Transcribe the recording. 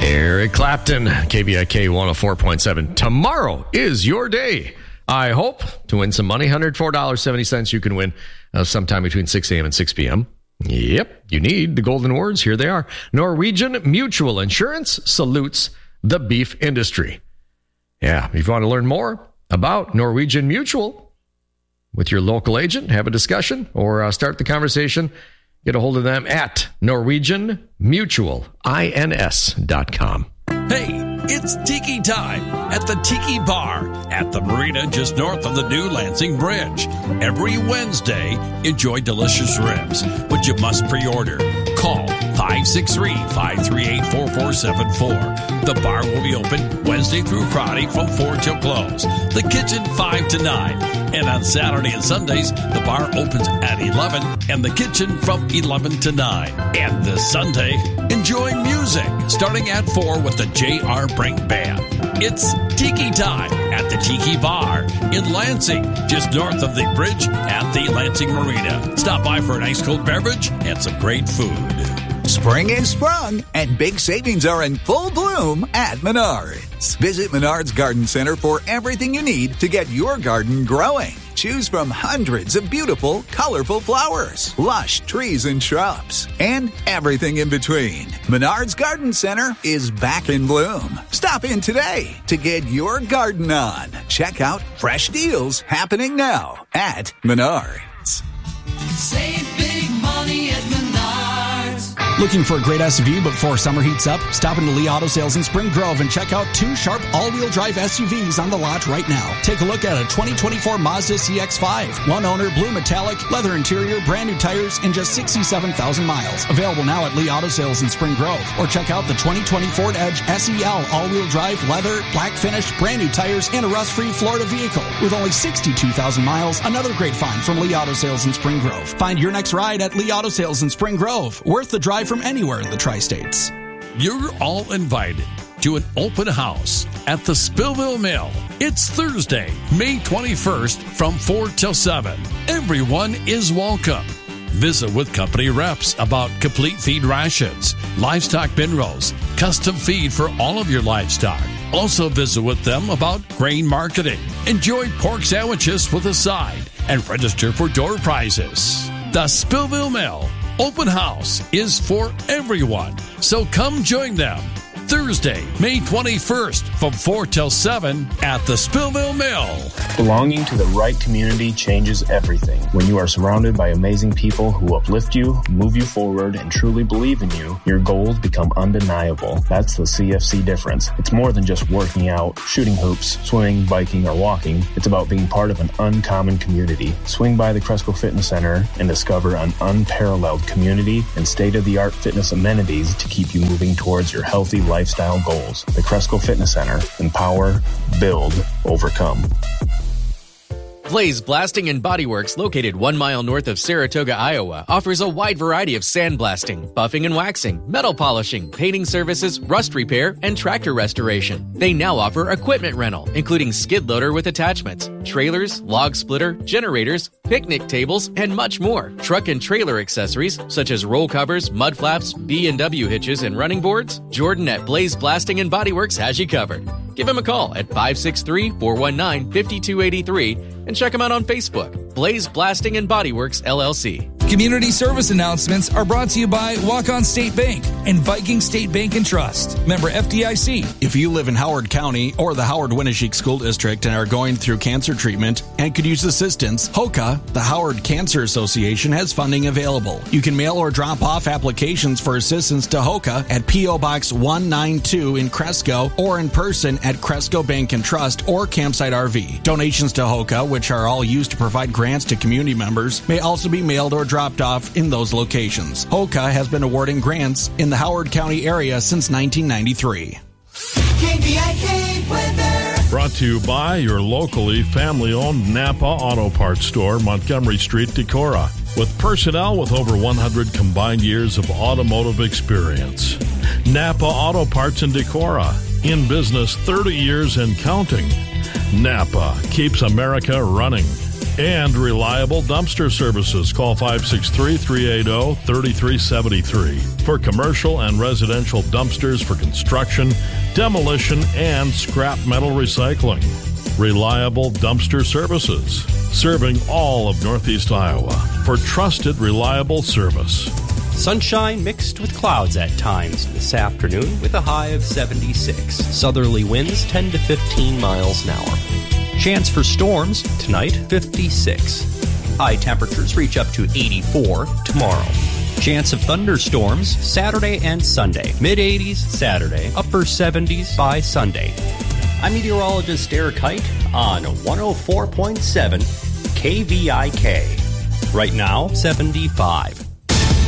Eric Clapton, KBIK 104.7. Tomorrow is your day. I hope to win some money. $104.70 you can win sometime between 6 a.m. and 6 p.m. Yep, you need the golden words. Here they are. Norwegian Mutual Insurance salutes the beef industry. Yeah, if you want to learn more about Norwegian Mutual with your local agent, have a discussion or start the conversation, get a hold of them at NorwegianMutualINS.com. Hey, it's Tiki time at the Tiki Bar at the marina just north of the new Lansing Bridge. Every Wednesday, enjoy delicious ribs, but you must pre-order. Call 563-538-4474. The bar will be open Wednesday through Friday from 4 till close. The kitchen 5 to 9. And on Saturday and Sundays, the bar opens at 11 and the kitchen from 11 to 9. And this Sunday, enjoy music starting at 4 with the J.R. Brink Band. It's Tiki time at the Tiki Bar in Lansing, just north of the bridge at the Lansing Marina. Stop by for an ice cold beverage and some great food. Spring is sprung, and big savings are in full bloom at Menards. Visit Menards Garden Center for everything you need to get your garden growing. Choose from hundreds of beautiful, colorful flowers, lush trees and shrubs, and everything in between. Menards Garden Center is back in bloom. Stop in today to get your garden on. Check out fresh deals happening now at Menards. Save big money at Menards. Looking for a great SUV before summer heats up? Stop into Lee Auto Sales in Spring Grove and check out 2 sharp all-wheel drive SUVs on the lot right now. Take a look at a 2024 Mazda CX-5. One owner, blue metallic, leather interior, brand new tires, and just 67,000 miles. Available now at Lee Auto Sales in Spring Grove. Or check out the 2020 Ford Edge SEL all-wheel drive, leather, black finish, brand new tires, and a rust-free Florida vehicle. With only 62,000 miles, another great find from Lee Auto Sales in Spring Grove. Find your next ride at Lee Auto Sales in Spring Grove. Worth the drive from anywhere in the tri-states. You're all invited to an open house at the Spillville Mill. It's Thursday, May 21st from 4 till 7. Everyone is welcome. Visit with company reps about complete feed rations, livestock bin rolls, custom feed for all of your livestock. Also visit with them about grain marketing. Enjoy pork sandwiches with a side and register for door prizes. The Spillville Mill Open House is for everyone, so come join them. Thursday, May 21st from 4 till 7 at the Spillville Mill. Belonging to the right community changes everything. When you are surrounded by amazing people who uplift you, move you forward, and truly believe in you, your goals become undeniable. That's the CFC difference. It's more than just working out, shooting hoops, swimming, biking, or walking. It's about being part of an uncommon community. Swing by the Cresco Fitness Center and discover an unparalleled community and state-of-the-art fitness amenities to keep you moving towards your healthy lifestyle goals. The Cresco Fitness Center. Empower, build, overcome. Blaze Blasting and Body Works, located 1 mile north of Saratoga, Iowa, offers a wide variety of sandblasting, buffing and waxing, metal polishing, painting services, rust repair, and tractor restoration. They now offer equipment rental, including skid loader with attachments, trailers, log splitter, generators, picnic tables, and much more. Truck and trailer accessories, such as roll covers, mud flaps, B&W hitches, and running boards, Jordan at Blaze Blasting and Body Works has you covered. Give him a call at 563-419-5283 and check him out on Facebook, Blaze Blasting and Body Works, LLC. Community service announcements are brought to you by Walk-On State Bank and Viking State Bank and Trust. Member FDIC. If you live in Howard County or the Howard-Winneshiek School District and are going through cancer treatment and could use assistance, HOCA, the Howard Cancer Association, has funding available. You can mail or drop off applications for assistance to HOCA at P.O. Box 192 in Cresco or in person at Cresco Bank and Trust or Campsite RV. Donations to HOCA, which are all used to provide grants to community members, may also be mailed or dropped off in those locations. HOCA has been awarding grants in the Howard County area since 1993. KBIK weather. Brought to you by your locally family-owned Napa Auto Parts store, Montgomery Street, Decorah. With personnel with over 100 combined years of automotive experience. Napa Auto Parts in Decorah. In business 30 years and counting. Napa keeps America running. And reliable dumpster services. Call 563-380-3373 for commercial and residential dumpsters for construction, demolition, and scrap metal recycling. Reliable dumpster services, serving all of Northeast Iowa for trusted, reliable service. Sunshine mixed with clouds at times this afternoon with a high of 76. Southerly winds 10 to 15 miles an hour. Chance for storms tonight, 56. High temperatures reach up to 84 tomorrow. Chance of thunderstorms Saturday and Sunday. Mid-80s Saturday, upper 70s by Sunday. I'm meteorologist Eric Height on 104.7 KVIK. Right now, 75.